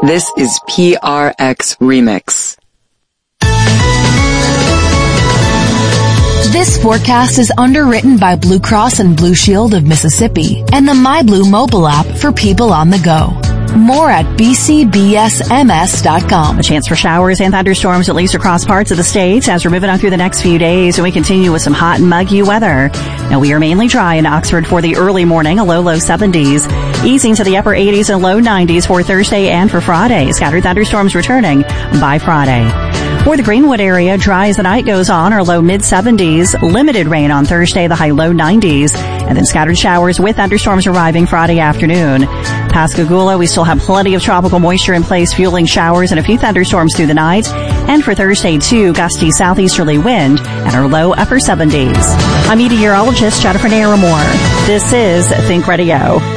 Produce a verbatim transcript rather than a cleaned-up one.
This is P R X Remix. This forecast is underwritten by Blue Cross and Blue Shield of Mississippi and the MyBlue mobile app for people on the go. More at b c b s m s dot com. A chance for showers and thunderstorms at least across parts of the state as we're moving on through the next few days, and we continue with some hot and muggy weather. Now, we are mainly dry in Oxford for the early morning, a low, low seventies, easing to the upper eighties and low nineties for Thursday and for Friday. Scattered thunderstorms returning by Friday. For the Greenwood area, dry as the night goes on, or low mid seventies, limited rain on Thursday, the high low nineties, and then scattered showers with thunderstorms arriving Friday afternoon. Pascagoula, we still have plenty of tropical moisture in place, fueling showers and a few thunderstorms through the night. And for Thursday, too, gusty southeasterly wind and our low upper seventies. I'm meteorologist Jennifer Naramore. This is Think Radio.